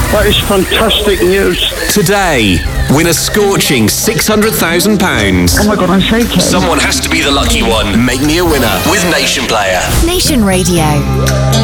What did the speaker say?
That is fantastic news. Today, win a scorching £600,000. Oh my God, I'm shaking. Someone has to be the lucky one. Make me a winner with Nation Player. Nation Radio.